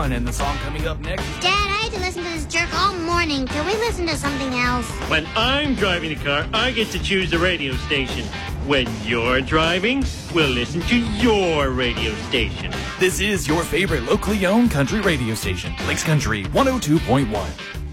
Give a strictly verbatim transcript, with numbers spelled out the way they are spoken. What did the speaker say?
And the song coming up next. Dad, I had to listen to this jerk all morning. Can we listen to something else? When I'm driving the car, I get to choose the radio station. When you're driving, we'll listen to your radio station. This is your favorite locally owned country radio station, Lakes Country one oh two point one.